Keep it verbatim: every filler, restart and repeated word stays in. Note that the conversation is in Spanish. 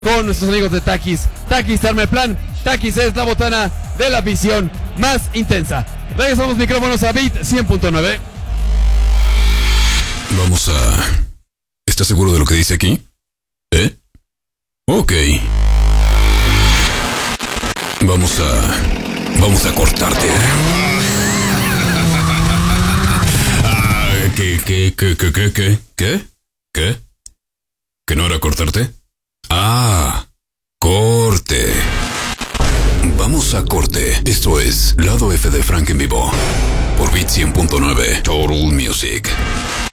con nuestros amigos de Takis. Takis arma el plan. Takis es la botana de la visión más intensa. Regresamos micrófonos a Beat cien punto nueve. Vamos a... ¿Estás seguro de lo que dice aquí? ¿Eh? Ok. Vamos a... Vamos a cortarte. Ah, ¿Qué, qué, qué, qué, qué, qué? ¿Qué? ¿Qué? ¿Que no era cortarte? Ah, corte. Vamos a corte. Esto es Lado F de Frank en vivo. Por Beat cien punto nueve. Total Music.